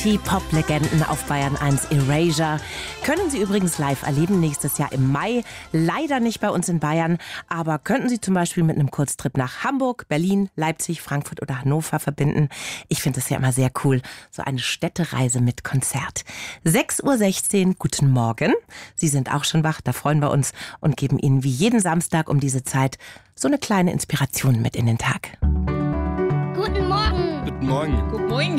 Pop-Legenden auf Bayern 1 Erasure. Können Sie übrigens live erleben, nächstes Jahr im Mai. Leider nicht bei uns in Bayern, aber könnten Sie zum Beispiel mit einem Kurztrip nach Hamburg, Berlin, Leipzig, Frankfurt oder Hannover verbinden. Ich finde das ja immer sehr cool, so eine Städtereise mit Konzert. 6:16 Uhr, guten Morgen. Sie sind auch schon wach, da freuen wir uns und geben Ihnen wie jeden Samstag um diese Zeit so eine kleine Inspiration mit in den Tag. Guten Morgen. Guten Morgen. Guten Morgen.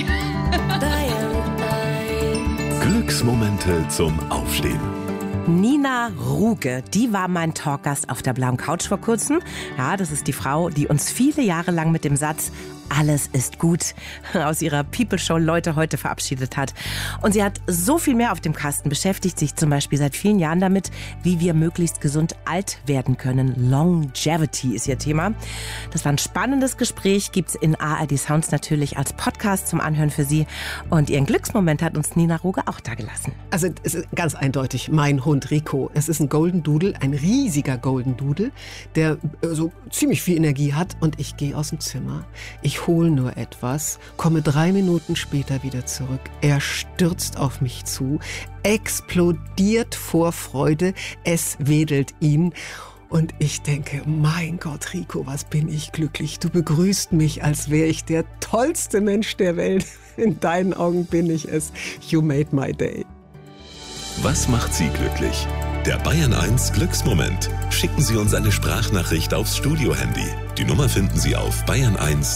Glücksmomente zum Aufstehen. Nina Ruge, die war mein Talkgast auf der blauen Couch vor kurzem. Ja, das ist die Frau, die uns viele Jahre lang mit dem Satz "Alles ist gut" aus ihrer People-Show Leute heute verabschiedet hat. Und sie hat so viel mehr auf dem Kasten, beschäftigt sich zum Beispiel seit vielen Jahren damit, wie wir möglichst gesund alt werden können. Longevity ist ihr Thema. Das war ein spannendes Gespräch, gibt's in ARD Sounds natürlich als Podcast zum Anhören für Sie. Und ihren Glücksmoment hat uns Nina Ruge auch da gelassen. Also es ist ganz eindeutig mein Hund Rico. Es ist ein Golden Doodle, ein riesiger Golden Doodle, der so ziemlich viel Energie hat. Und ich gehe aus dem Zimmer. Ich hole nur etwas, komme 3 Minuten später wieder zurück. Er stürzt auf mich zu, explodiert vor Freude, es wedelt ihn. Und ich denke, mein Gott, Rico, was bin ich glücklich. Du begrüßt mich, als wäre ich der tollste Mensch der Welt. In deinen Augen bin ich es. You made my day. Was macht Sie glücklich? Der Bayern 1 Glücksmoment. Schicken Sie uns eine Sprachnachricht aufs Studio-Handy. Die Nummer finden Sie auf bayern1.de.